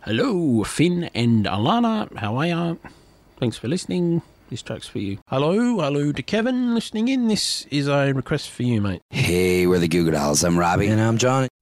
Hello, Finn and Alana. How are ya? Thanks for listening. This track's for you. Hello to Kevin listening in. This is a request for you, mate. Hey, we're the Goo Goo Dolls. I'm Robbie. And I'm Johnny.